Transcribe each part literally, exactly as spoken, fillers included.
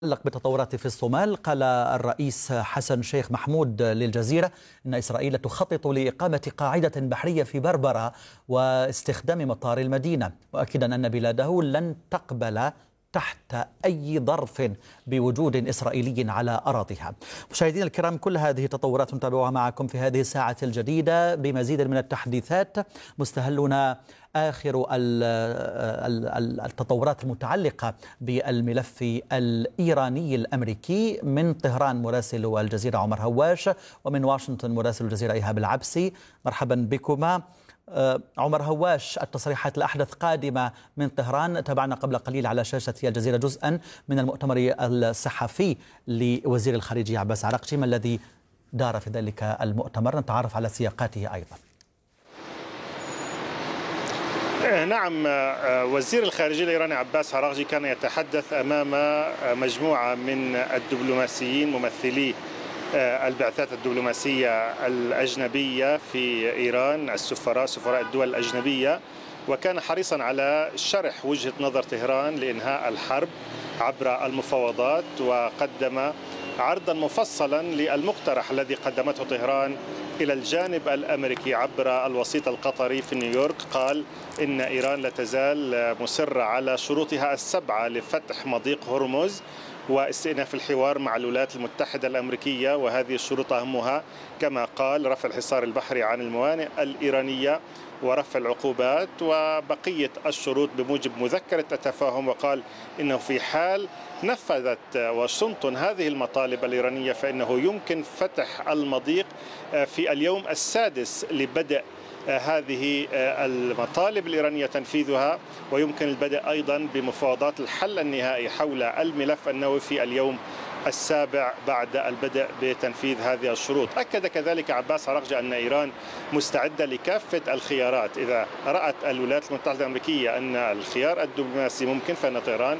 يتعلق بالتطورات في الصومال، قال الرئيس حسن شيخ محمود للجزيرة إن إسرائيل تخطط لإقامة قاعدة بحرية في بربرة واستخدام مطار المدينة، مؤكدا أن بلاده لن تقبل تحت أي ظرف بوجود إسرائيلي على أراضيها. مشاهدينا الكرام، كل هذه التطورات نتابعها معكم في هذه الساعة الجديدة بمزيد من التحديثات. مستهلنا آخر التطورات المتعلقة بالملف الإيراني الأمريكي. من طهران مراسل الجزيرة عمر هواش، ومن واشنطن مراسل الجزيرة إيهاب العبسي. مرحبا بكما. عمر هواش، التصريحات الأحدث قادمة من طهران. تابعنا قبل قليل على شاشة الجزيرة جزءا من المؤتمر الصحفي لوزير الخارجية عباس عراقجي. ما الذي دار في ذلك المؤتمر؟ نتعرف على سياقاته أيضا. نعم، وزير الخارجية الإيراني عباس عراقجي كان يتحدث أمام مجموعة من الدبلوماسيين ممثلي البعثات الدبلوماسية الأجنبية في إيران، السفراء سفراء الدول الأجنبية، وكان حريصا على شرح وجهة نظر طهران لإنهاء الحرب عبر المفاوضات، وقدم عرضا مفصلا للمقترح الذي قدمته طهران إلى الجانب الأمريكي عبر الوسيط القطري في نيويورك. قال إن إيران لا تزال مصرة على شروطها السبعة لفتح مضيق هرمز واستئناف الحوار مع الولايات المتحدة الأمريكية، وهذه الشروط أهمها كما قال رفع الحصار البحري عن الموانئ الإيرانية ورفع العقوبات وبقية الشروط بموجب مذكرة التفاهم. وقال إنه في حال نفذت واشنطن هذه المطالب الإيرانية فإنه يمكن فتح المضيق في اليوم السادس لبدء هذه المطالب الإيرانية تنفيذها، ويمكن البدء أيضا بمفاوضات الحل النهائي حول الملف النووي في اليوم السابع بعد البدء بتنفيذ هذه الشروط. أكد كذلك عباس عراقجي أن إيران مستعدة لكافة الخيارات. إذا رأت الولايات المتحدة الأمريكية أن الخيار الدبلوماسي ممكن فإن طهران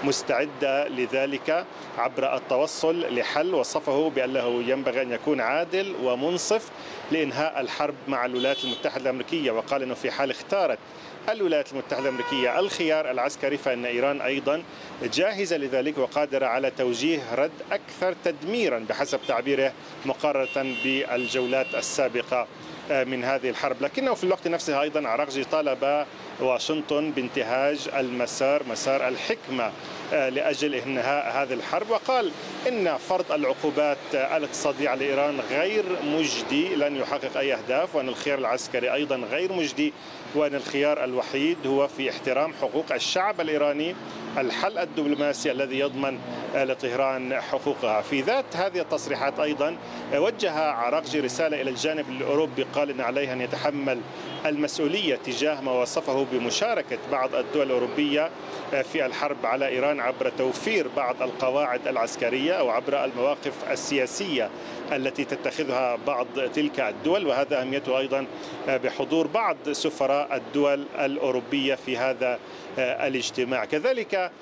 مستعدة لذلك عبر التوصل لحل وصفه بأنه ينبغي أن يكون عادل ومنصف لإنهاء الحرب مع الولايات المتحدة الأمريكية. وقال أنه في حال اختارت الولايات المتحدة الأمريكية الخيار العسكري فإن إيران أيضا جاهزة لذلك وقادرة على توجيه رد أكثر تدميرا بحسب تعبيره مقارنة بالجولات السابقة من هذه الحرب. لكنه في الوقت نفسه أيضا عراقجي طالب واشنطن بانتهاج المسار مسار الحكمة لأجل إنهاء هذه الحرب، وقال إن فرض العقوبات الاقتصادية على إيران غير مجدي، لن يحقق أي أهداف، وأن الخيار العسكري أيضا غير مجدي، وأن الخيار الوحيد هو في احترام حقوق الشعب الإيراني، الحل الدبلوماسي الذي يضمن لطهران حقوقها. في ذات هذه التصريحات أيضا وجه عراقجي رسالة إلى الجانب الأوروبي، قال إن عليه أن يتحمل المسؤولية تجاه ما وصفه بمشاركة بعض الدول الأوروبية في الحرب على إيران عبر توفير بعض القواعد العسكرية أو عبر المواقف السياسية التي تتخذها بعض تلك الدول، وهذا أهميته أيضا بحضور بعض سفراء الدول الأوروبية في هذا الاجتماع. كذلك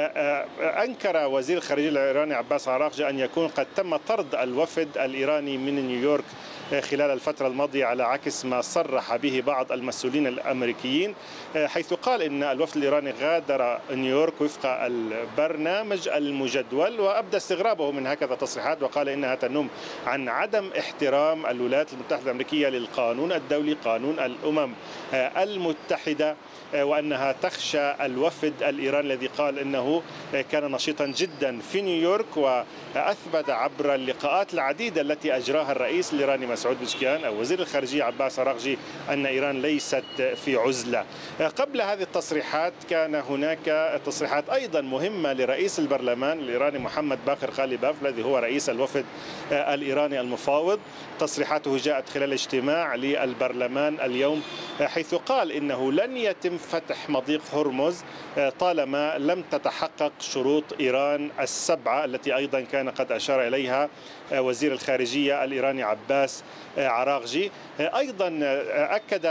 أنكر وزير الخارجية الإيراني عباس عراقجي أن يكون قد تم طرد الوفد الإيراني من نيويورك خلال الفترة الماضية، على عكس ما صرح به بعض المسؤولين الأمريكيين، حيث قال إن الوفد الإيراني غادر نيويورك وفق البرنامج المجدول، وأبدى استغرابه من هكذا تصريحات، وقال إنها تنم عن عدم احترام الولايات المتحدة الأمريكية للقانون الدولي، قانون الأمم المتحدة، وأنها تخشى الوفد الإيراني الذي قال إنه كان نشيطا جدا في نيويورك، وأثبت عبر اللقاءات العديدة التي أجراها الرئيس الإيراني مسعود بزشكيان أو وزير الخارجية عباس عراقجي أن إيران ليست في عزلة. قبل هذه التصريحات كان هناك تصريحات أيضا مهمة لرئيس البرلمان الإيراني محمد باقر غالباف الذي هو رئيس الوفد الإيراني المفاوض. تصريحاته جاءت خلال اجتماع للبرلمان اليوم، حيث قال إنه لن يتم فتح مضيق هرمز طالما لم تتحقق شروط إيران السبعة التي أيضا كان قد أشار إليها وزير الخارجية الإيراني عباس عراقجي. أيضا أكد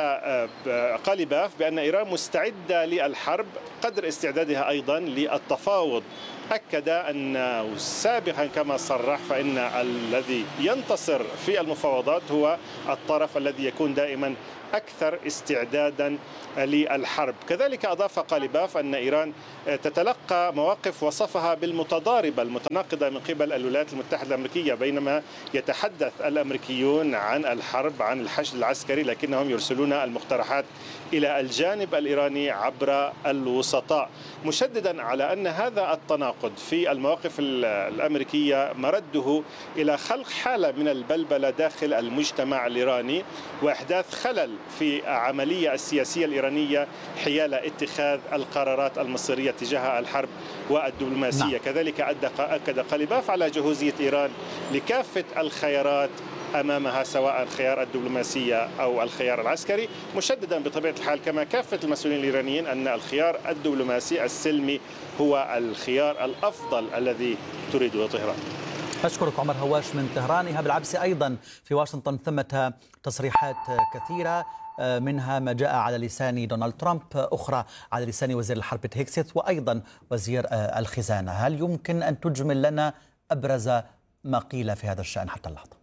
غالباف بأن إيران مستعدة للحرب قدر استعدادها أيضا للتفاوض أكد أن سابقا كما صرح فإن الذي ينتصر في المفاوضات هو الطرف الذي يكون دائما أكثر استعدادا للحرب. كذلك أضاف قاليباف أن إيران تتلقى مواقف وصفها بالمتضاربة المتناقضة من قبل الولايات المتحدة الأمريكية، بينما يتحدث الأمريكيون عن الحرب عن الحشد العسكري لكنهم يرسلون المقترحات إلى الجانب الإيراني عبر الوسطاء، مشددا على أن هذا التناقض في المواقف الأمريكية مرده إلى خلق حالة من البلبلة داخل المجتمع الإيراني وإحداث خلل في عملية السياسية الإيرانية حيال اتخاذ القرارات المصيرية تجاه الحرب والدبلوماسية. نعم. كذلك أكد قاليباف على جهوزية إيران لكافة الخيارات أمامها سواء الخيار الدبلوماسية أو الخيار العسكري، مشددا بطبيعة الحال كما كافة المسؤولين الإيرانيين أن الخيار الدبلوماسي السلمي هو الخيار الأفضل الذي تريده طهران. أشكرك عمر هواش من طهران. إيهاب العبسي أيضا في واشنطن ثمة تصريحات كثيرة، منها ما جاء على لسان دونالد ترامب، أخرى على لسان وزير الحرب بيت هيكسيت وأيضا وزير الخزانة. هل يمكن أن تجمل لنا أبرز ما قيل في هذا الشأن حتى اللحظة؟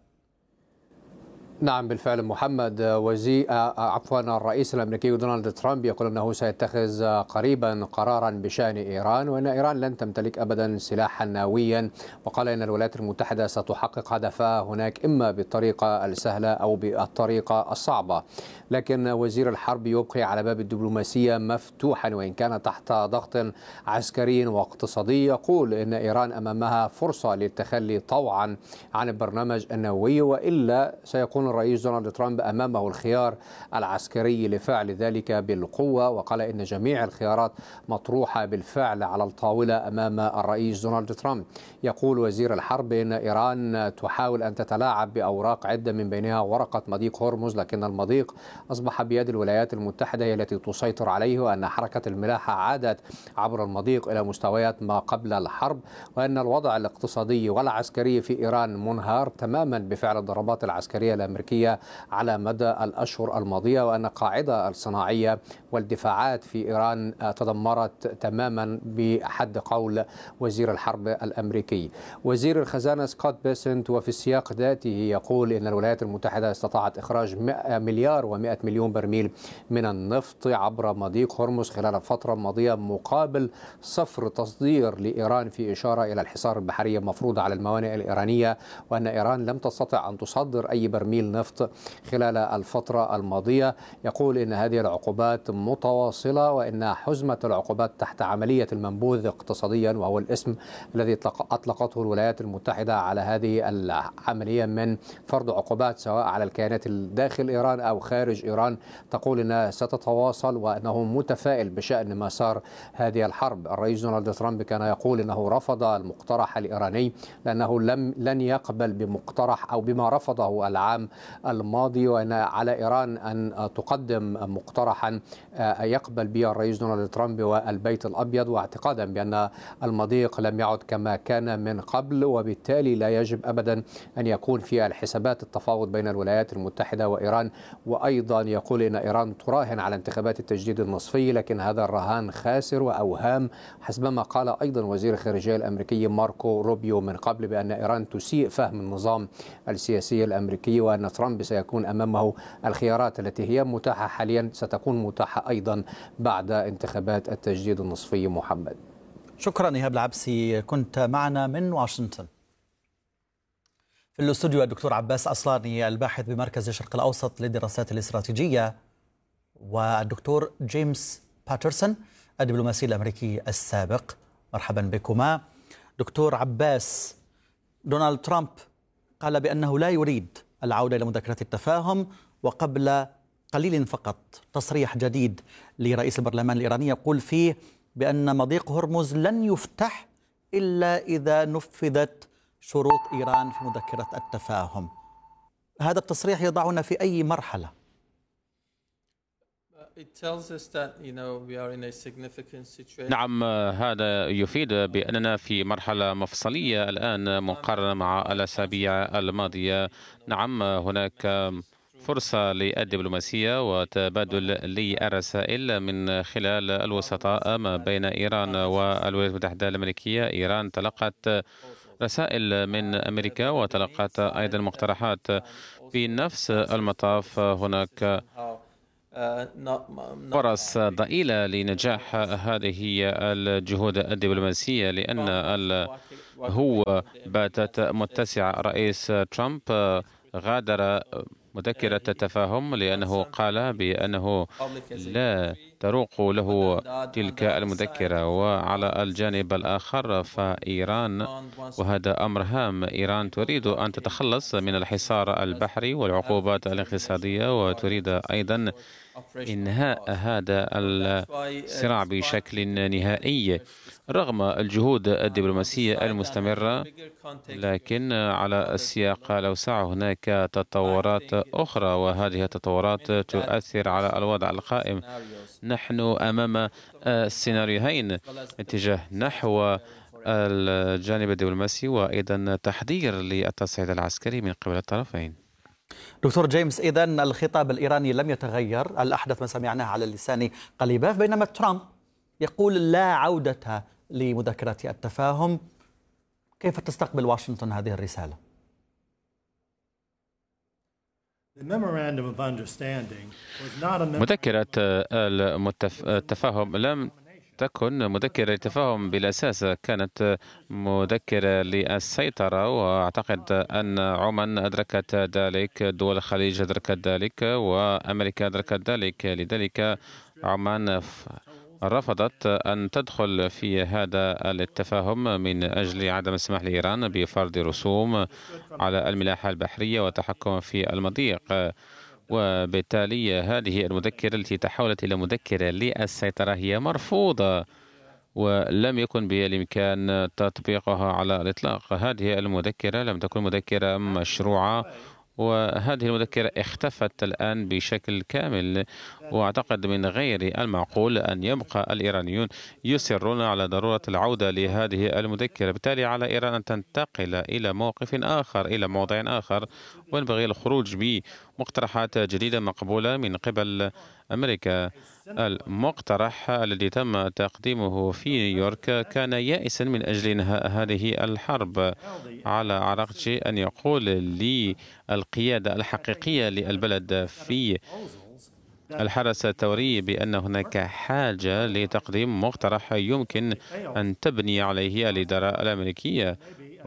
نعم بالفعل محمد. وزير عفوا الرئيس الامريكي دونالد ترامب يقول انه سيتخذ قريبا قرارا بشان ايران، وان ايران لن تمتلك ابدا سلاحا نوويا، وقال ان الولايات المتحده ستحقق هدفها هناك اما بالطريقه السهله او بالطريقه الصعبه. لكن وزير الحرب يبقي على باب الدبلوماسيه مفتوحا وان كان تحت ضغط عسكري واقتصادي. يقول ان ايران امامها فرصه للتخلي طوعا عن البرنامج النووي، والا سيكون الرئيس دونالد ترامب أمامه الخيار العسكري لفعل ذلك بالقوة. وقال إن جميع الخيارات مطروحة بالفعل على الطاولة أمام الرئيس دونالد ترامب. يقول وزير الحرب إن إيران تحاول أن تتلاعب بأوراق عدة من بينها ورقة مضيق هرمز، لكن المضيق أصبح بيد الولايات المتحدة هي التي تسيطر عليه، وأن حركة الملاحة عادت عبر المضيق إلى مستويات ما قبل الحرب، وأن الوضع الاقتصادي والعسكري في إيران منهار تماما بفعل الضربات العسكرية الأمريكية على مدى الأشهر الماضية، وأن القاعدة الصناعية والدفاعات في إيران تدمرت تماما بحد قول وزير الحرب الأمريكي. وزير الخزانة سكوت بيسنت وفي السياق ذاته يقول إن الولايات المتحدة استطاعت إخراج مليار ومئة مليون برميل من النفط عبر مضيق هرمز خلال الفترة الماضية مقابل صفر تصدير لإيران، في إشارة إلى الحصار البحري المفروض على الموانئ الإيرانية، وأن إيران لم تستطع أن تصدر أي برميل نفط خلال الفترة الماضية. يقول إن هذه العقوبات متواصلة، وإن حزمة العقوبات تحت عملية المنبوذ اقتصاديا، وهو الاسم الذي أطلقته الولايات المتحدة على هذه العملية من فرض عقوبات سواء على الكيانات داخل إيران أو خارج إيران. تقول أنها ستتواصل وأنه متفائل بشأن مسار هذه الحرب. الرئيس دونالد ترامب كان يقول أنه رفض المقترح الإيراني لأنه لم لن يقبل بمقترح أو بما رفضه العام الماضي، وأن على إيران أن تقدم مقترحا يقبل به الرئيس دونالد ترامب والبيت الأبيض، واعتقادا بأن المضيق لم يعد كما كان من قبل، وبالتالي لا يجب أبدا أن يكون في الحسابات التفاوض بين الولايات المتحدة وإيران. وأيضا يقول إن إيران تراهن على انتخابات التجديد النصفي، لكن هذا الرهان خاسر وأوهام، حسبما قال أيضا وزير الخارجية الأمريكي ماركو روبيو من قبل بأن إيران تسيء فهم النظام السياسي الأمريكي، وأن ترامب سيكون أمامه الخيارات التي هي متاحة حاليا ستكون متاحة أيضا بعد انتخابات التجديد النصفي. محمد، شكرا إيهاب العبسي، كنت معنا من واشنطن. في الاستوديو الدكتور عباس أصلاني الباحث بمركز الشرق الأوسط للدراسات الاستراتيجية، والدكتور جيمس باترسون الدبلوماسي الأمريكي السابق. مرحبا بكما. دكتور عباس، دونالد ترامب قال بأنه لا يريد العودة إلى مذكرة التفاهم، وقبل قليل فقط تصريح جديد لرئيس البرلمان الإيراني يقول فيه بأن مضيق هرمز لن يفتح إلا إذا نفذت شروط إيران في مذكرة التفاهم. هذا التصريح يضعنا في أي مرحلة؟ نعم، هذا يفيد بأننا في مرحلة مفصلية الآن مقارنة مع الأسابيع الماضية. نعم، هناك فرصة للدبلوماسية وتبادل للرسائل من خلال الوسطاء ما بين إيران والولايات المتحدة الأمريكية. إيران تلقت رسائل من أمريكا وتلقت أيضا مقترحات. في نفس المطاف هناك فرص ضئيلة لنجاح هذه الجهود الدبلوماسية، لأن هو باتت متسع. رئيس ترامب غادر مذكرة تفاهم لأنه قال بأنه لا تروق له تلك المذكرة. وعلى الجانب الآخر فإيران، وهذا أمر هام، إيران تريد أن تتخلص من الحصار البحري والعقوبات الاقتصادية، وتريد أيضا إنهاء هذا الصراع بشكل نهائي رغم الجهود الدبلوماسية المستمرة. لكن على السياق الأوسع هناك تطورات أخرى، وهذه التطورات تؤثر على الوضع القائم. نحن أمام السيناريوهين: اتجاه نحو الجانب الدبلوماسي وأيضا تحضير للتصعيد العسكري من قبل الطرفين. دكتور جيمس، إذن الخطاب الإيراني لم يتغير، الأحدث ما سمعناه على لسان قليباف، بينما ترامب يقول لا عودة لمذكرة التفاهم. كيف تستقبل واشنطن هذه الرسالة؟ مذكرة التفاهم لم تكن مذكرة تفاهم بالأساس، كانت مذكرة للسيطرة، وأعتقد أن عمان أدركت ذلك، دول الخليج أدركت ذلك، وأمريكا أدركت ذلك. لذلك عمان رفضت أن تدخل في هذا التفاهم من أجل عدم السماح لإيران بفرض رسوم على الملاحة البحرية والتحكم في المضيق. وبالتالي هذه المذكرة التي تحولت إلى مذكرة للسيطرة هي مرفوضة، ولم يكن بالإمكان تطبيقها على الإطلاق. هذه المذكرة لم تكن مذكرة مشروعة، وهذه المذكرة اختفت الآن بشكل كامل. وأعتقد من غير المعقول أن يبقى الإيرانيون يصرون على ضرورة العودة لهذه المذكرة. بالتالي على إيران أن تنتقل إلى موقف آخر، إلى موضع آخر، وينبغي الخروج بمقترحات جديدة مقبولة من قبل أمريكا. المقترح الذي تم تقديمه في نيويورك كان يائسا من أجل إنهاء هذه الحرب، على عرقجي أن يقول للقيادة الحقيقية للبلد في الحرس الثوري بأن هناك حاجة لتقديم مقترح يمكن أن تبني عليه الإدارة الأمريكية،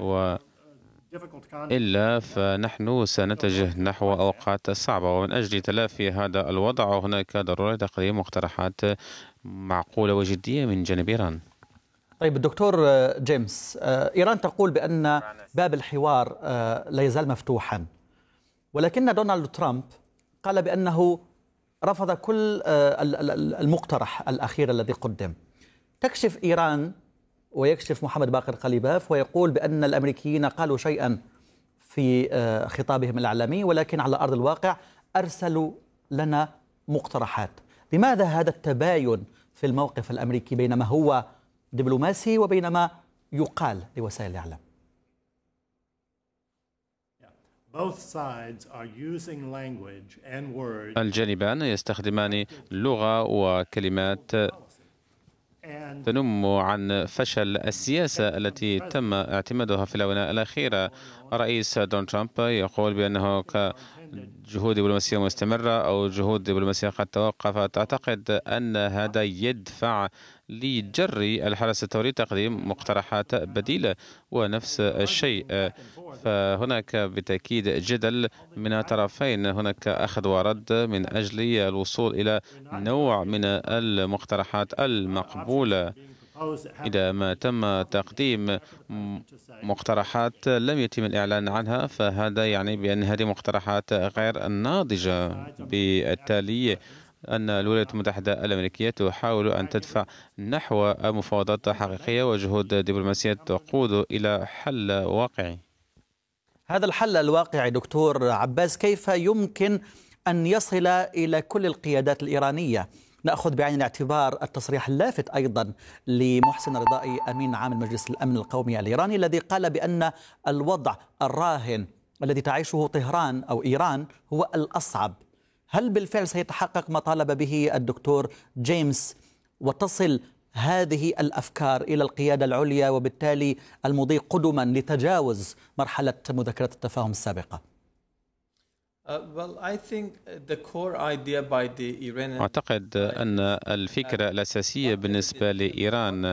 وإلا فنحن سنتجه نحو أوقات صعبة. ومن أجل تلافي هذا الوضع هناك ضرورة تقديم مقترحات معقولة وجدية من جانب إيران. طيب الدكتور جيمس، إيران تقول بأن باب الحوار لا يزال مفتوحا، ولكن دونالد ترامب قال بأنه رفض كل المقترح الأخير الذي قدم. تكشف إيران ويكشف محمد باقر قليباف ويقول بأن الأمريكيين قالوا شيئا في خطابهم الإعلامي، ولكن على أرض الواقع أرسلوا لنا مقترحات. لماذا هذا التباين في الموقف الأمريكي بينما هو دبلوماسي وبينما يقال لوسائل الإعلام؟ الجانبان يستخدمان لغة وكلمات تنم عن فشل السياسة التي تم اعتمادها في الآونة الأخيرة. الرئيس دونالد ترامب يقول بأنه جهود دبلوماسية مستمرة أو جهود دبلوماسية قد توقفت. أعتقد أن هذا يدفع لجر الحرس الثوري تقديم مقترحات بديلة، ونفس الشيء فهناك بالتأكيد جدل من الطرفين، هناك أخذ ورد من أجل الوصول إلى نوع من المقترحات المقبولة. إذا ما تم تقديم مقترحات لم يتم الإعلان عنها فهذا يعني بأن هذه مقترحات غير ناضجة. بالتالي أن الولايات المتحدة الأمريكية تحاول أن تدفع نحو مفاوضات حقيقية وجهود دبلوماسية تقود إلى حل واقعي. هذا الحل الواقعي دكتور عباس كيف يمكن أن يصل إلى كل القيادات الإيرانية؟ نأخذ بعين الاعتبار التصريح اللافت أيضا لمحسن رضائي أمين عام مجلس الأمن القومي الإيراني الذي قال بأن الوضع الراهن الذي تعيشه طهران أو إيران هو الأصعب. هل بالفعل سيتحقق ما طالب به الدكتور جيمس وتصل هذه الأفكار إلى القيادة العليا وبالتالي المضي قدما لتجاوز مرحلة مذكرة التفاهم السابقة؟ أعتقد أن الفكرة الأساسية بالنسبة لإيران،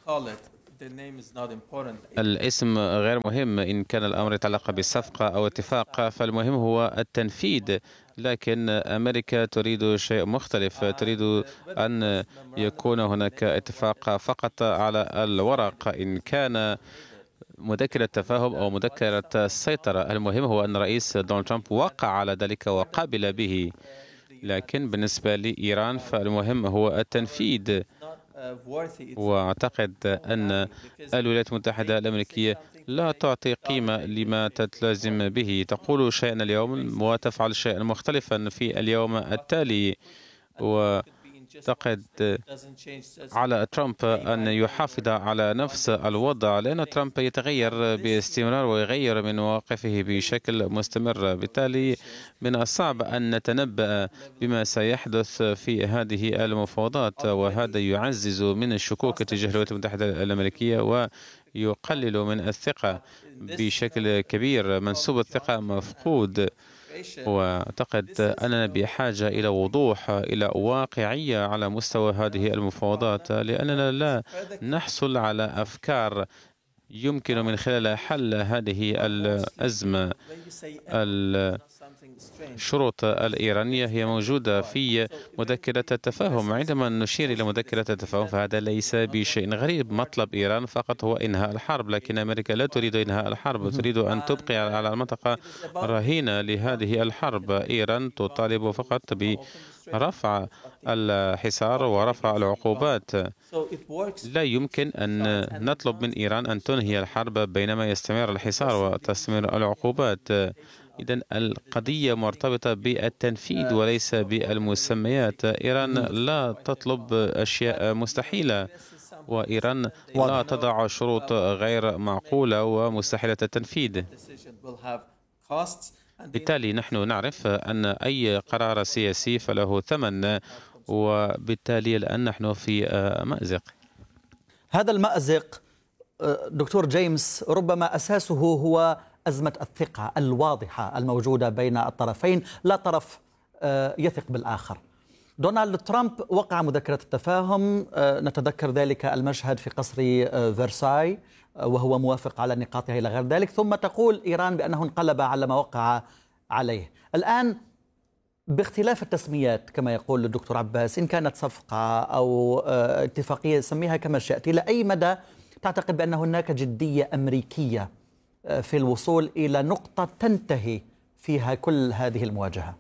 الاسم غير مهم إن كان الأمر يتعلق بالصفقة أو اتفاق، فالمهم هو التنفيذ. لكن أمريكا تريد شيء مختلف، تريد أن يكون هناك اتفاق فقط على الورق. إن كان مذكرة تفاهم أو مذكرة السيطرة، المهم هو أن الرئيس دونالد ترامب وقع على ذلك وقبل به. لكن بالنسبة لإيران فالمهم هو التنفيذ. وأعتقد أن الولايات المتحدة الأمريكية لا تعطي قيمة لما تلتزم به، تقول شيئا اليوم وتفعل شيئا مختلفا في اليوم التالي. وأعتقد على ترامب أن يحافظ على نفس الوضع، لأن ترامب يتغير باستمرار ويغير من مواقفه بشكل مستمر. بالتالي من الصعب أن نتنبأ بما سيحدث في هذه المفاوضات، وهذا يعزز من الشكوك تجاه الولايات المتحدة الأمريكية ويقلل من الثقة بشكل كبير. منسوب الثقة مفقود، وأعتقد أننا بحاجة إلى وضوح، إلى واقعية على مستوى هذه المفاوضات، لأننا لا نحصل على أفكار يمكن من خلال حل هذه الأزمة. الشروط الإيرانية هي موجودة في مذكرة التفاهم. عندما نشير إلى مذكرة التفاهم فهذا ليس بشيء غريب. مطلب إيران فقط هو إنهاء الحرب، لكن أمريكا لا تريد إنهاء الحرب، تريد أن تبقي على المنطقة رهينة لهذه الحرب. إيران تطالب فقط برفع الحصار ورفع العقوبات. لا يمكن أن نطلب من إيران أن تنهي الحرب بينما يستمر الحصار وتستمر العقوبات. إذن القضية مرتبطة بالتنفيذ وليس بالمسميات. إيران لا تطلب أشياء مستحيلة، وإيران لا تضع شروط غير معقولة ومستحيلة التنفيذ. بالتالي نحن نعرف أن أي قرار سياسي فله ثمن، وبالتالي الآن نحن في مأزق. هذا المأزق دكتور جيمس ربما أساسه هو أزمة الثقة الواضحة الموجودة بين الطرفين، لا طرف يثق بالآخر. دونالد ترامب وقع مذكرة التفاهم، نتذكر ذلك المشهد في قصر فرساي وهو موافق على نقاطها إلى غير ذلك، ثم تقول إيران بأنه انقلب على ما وقع عليه. الآن باختلاف التسميات كما يقول الدكتور عباس، إن كانت صفقة أو اتفاقية سميها كما شئت، إلى أي مدى تعتقد بأن هناك جدية أمريكية في الوصول إلى نقطة تنتهي فيها كل هذه المواجهة؟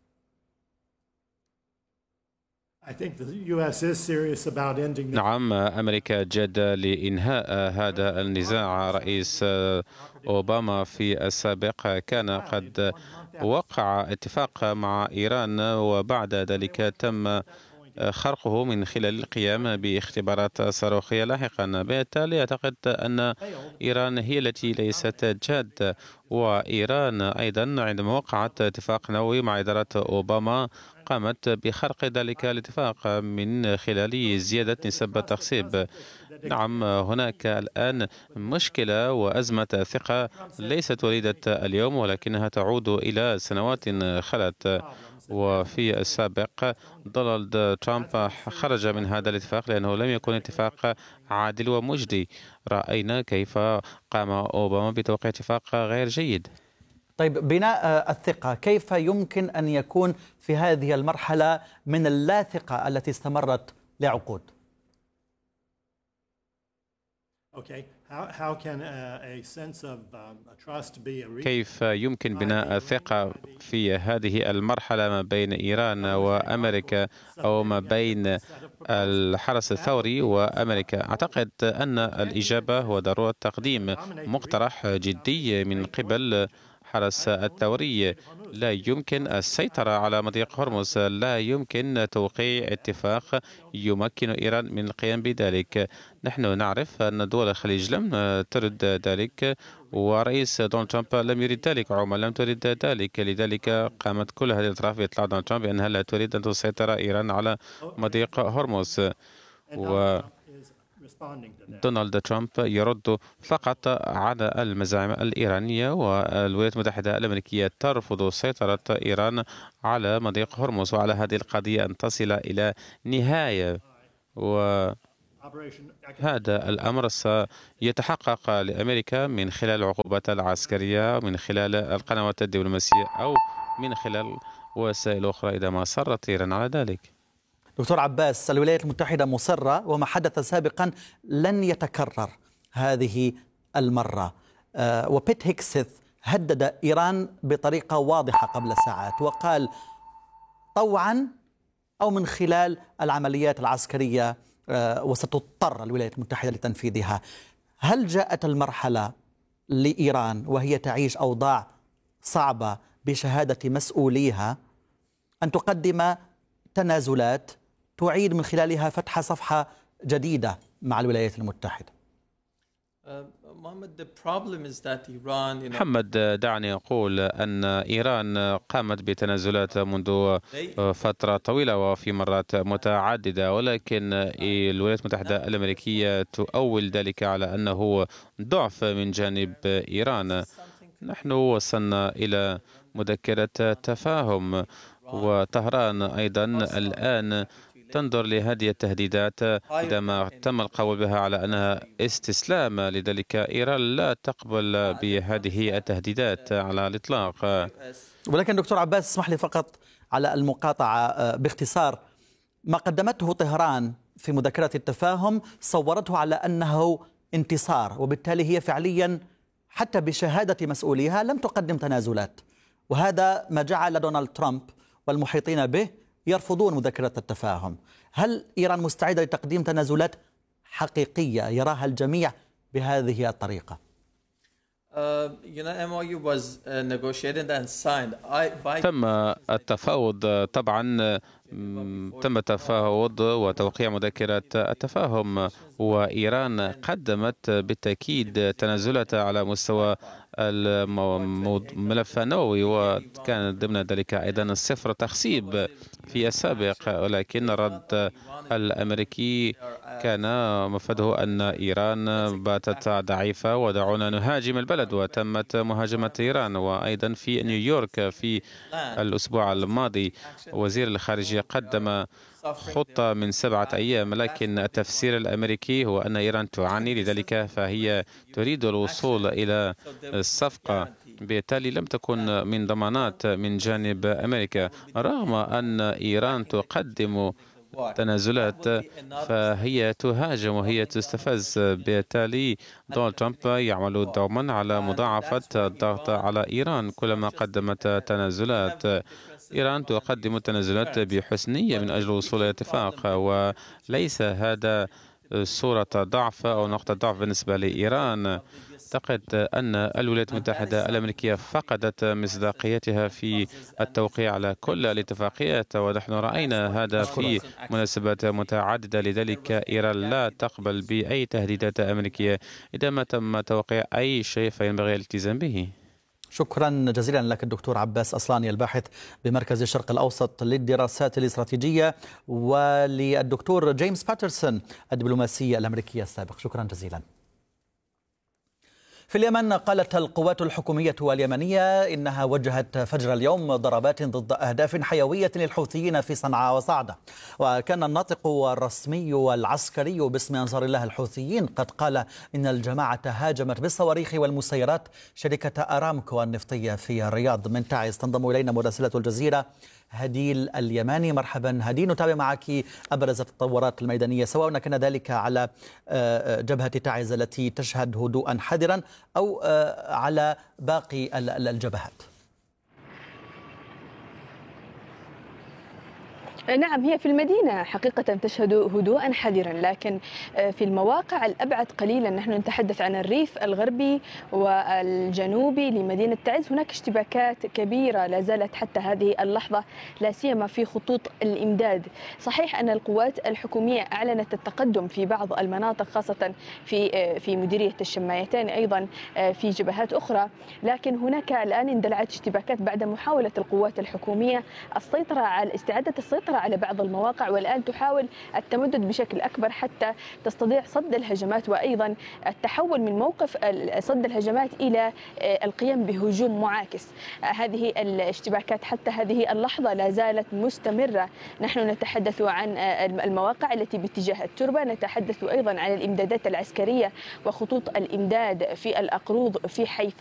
نعم، أمريكا جادة لإنهاء هذا النزاع. رئيس أوباما في السابق كان قد وقع اتفاق مع إيران، وبعد ذلك تم خرقه من خلال القيام باختبارات صاروخية لاحقا. بالتالي أعتقد أن إيران هي التي ليست جادة، وإيران أيضا عندما وقعت اتفاق نووي مع إدارة أوباما قامت بخرق ذلك الاتفاق من خلال زيادة نسب التخصيب. نعم، هناك الآن مشكلة وأزمة ثقة ليست وليدة اليوم، ولكنها تعود إلى سنوات خلت. وفي السابق دونالد ترامب خرج من هذا الاتفاق لأنه لم يكن اتفاق عادل ومجدي. رأينا كيف قام أوباما بتوقيع اتفاق غير جيد. طيب، بناء الثقة كيف يمكن أن يكون في هذه المرحلة من اللا ثقة التي استمرت لعقود؟ كيف يمكن بناء الثقة في هذه المرحلة ما بين إيران وأمريكا أو ما بين الحرس الثوري وأمريكا؟ أعتقد أن الإجابة هو ضرورة تقديم مقترح جدي من قبل الحرس الثوري. لا يمكن السيطرة على مضيق هرمز، لا يمكن توقيع اتفاق يمكن إيران من القيام بذلك. نحن نعرف أن دول الخليج لم ترد ذلك، ورئيس دونالد ترامب لم يريد ذلك، عمان لم تريد ذلك. لذلك قامت كل هذه الأطراف بإطلاع دونالد ترامب بأنها لا تريد أن تسيطر إيران على مضيق هرمز. و دونالد ترامب يرد فقط على المزاعم الإيرانية، والولايات المتحدة الأمريكية ترفض سيطرة إيران على مضيق هرمز، وعلى هذه القضية أن تصل إلى نهاية. وهذا الأمر سيتحقق لأمريكا من خلال العقوبات العسكرية، من خلال القنوات الدبلوماسية، أو من خلال وسائل أخرى إذا ما صرت إيران على ذلك. دكتور عباس، الولايات المتحدة مصرة، وما حدث سابقا لن يتكرر هذه المرة. أه وبيت هيكسث هدد إيران بطريقة واضحة قبل ساعات وقال طوعا أو من خلال العمليات العسكرية أه وستضطر الولايات المتحدة لتنفيذها. هل جاءت المرحلة لإيران وهي تعيش أوضاع صعبة بشهادة مسؤوليها أن تقدم تنازلات تعيد من خلالها فتح صفحة جديدة مع الولايات المتحدة؟ محمد، دعني أقول أن إيران قامت بتنازلات منذ فترة طويلة وفي مرات متعددة، ولكن الولايات المتحدة الأمريكية تؤول ذلك على أنه ضعف من جانب إيران. نحن وصلنا إلى مذكرة تفاهم، وطهران أيضا الآن تنظر لهذه التهديدات عندما تم القول بها على أنها استسلام. لذلك إيران لا تقبل بهذه التهديدات على الإطلاق. ولكن دكتور عباس، اسمح لي فقط على المقاطعة باختصار. ما قدمته طهران في مذكرة التفاهم صورته على أنه انتصار، وبالتالي هي فعليا حتى بشهادة مسؤوليها لم تقدم تنازلات، وهذا ما جعل دونالد ترامب والمحيطين به يرفضون مذكرة التفاهم. هل إيران مستعدة لتقديم تنازلات حقيقية يراها الجميع بهذه الطريقة؟ تم التفاوض، طبعا تم التفاوض وتوقيع مذكرة التفاهم، وإيران قدمت بالتأكيد تنازلات على مستوى الملف النووي، وكان ضمن ذلك أيضا الصفر تخسيب في السابق. ولكن الرد الأمريكي كان مفاده أن إيران باتت ضعيفة ودعونا نهاجم البلد، وتمت مهاجمة إيران. وأيضا في نيويورك في الأسبوع الماضي وزير الخارجية قدم خطة من سبعة أيام، لكن التفسير الأمريكي هو أن إيران تعاني، لذلك فهي تريد الوصول إلى الصفقة. بالتالي لم تكن من ضمانات من جانب أمريكا، رغم أن إيران تقدم تنازلات فهي تهاجم وهي تستفز. بالتالي دونالد ترامب يعمل دوما على مضاعفة الضغط على إيران كلما قدمت تنازلات. إيران تقدم تنازلات بحسنية من أجل الوصول إلى اتفاق، وليس هذا صورة ضعف أو نقطة ضعف بالنسبة لإيران. أعتقد أن الولايات المتحدة الأمريكية فقدت مصداقيتها في التوقيع على كل الاتفاقيات، ونحن رأينا هذا في مناسبات متعددة. لذلك إيران لا تقبل بأي تهديدات أمريكية. إذا ما تم توقيع أي شيء فينبغي الالتزام به. شكرا جزيلا لك الدكتور عباس أصلاني، الباحث بمركز الشرق الأوسط للدراسات الاستراتيجية، وللدكتور جيمس باترسون الدبلوماسي الأمريكي السابق. شكرا جزيلا. في اليمن قالت القوات الحكومية اليمنية إنها وجهت فجر اليوم ضربات ضد أهداف حيوية للحوثيين في صنعاء وصعدة. وكان الناطق الرسمي والعسكري باسم أنصار الله الحوثيين قد قال إن الجماعة هاجمت بالصواريخ والمسيرات شركة أرامكو النفطية في الرياض. من تعز تنضم إلينا مراسلة الجزيرة هديل اليماني. مرحبا هديل، نتابع معك أبرز التطورات الميدانية، سواء كان ذلك على جبهة تعز التي تشهد هدوءا حذرا أو على باقي الجبهات. نعم، هي في المدينة حقيقة تشهد هدوءا حذرا، لكن في المواقع الأبعد قليلا، نحن نتحدث عن الريف الغربي والجنوبي لمدينة تعز، هناك اشتباكات كبيرة لا زالت حتى هذه اللحظة، لا سيما في خطوط الإمداد. صحيح أن القوات الحكومية أعلنت التقدم في بعض المناطق، خاصة في في مديرية الشمايتين، أيضا في جبهات أخرى، لكن هناك الآن اندلعت اشتباكات بعد محاولة القوات الحكومية السيطرة على استعادة السيطرة على بعض المواقع، والآن تحاول التمدد بشكل أكبر حتى تستطيع صد الهجمات، وأيضا التحول من موقف صد الهجمات إلى القيام بهجوم معاكس. هذه الاشتباكات حتى هذه اللحظة لا زالت مستمرة. نحن نتحدث عن المواقع التي باتجاه التربة، نتحدث أيضا عن الإمدادات العسكرية وخطوط الإمداد في الأقروض في حي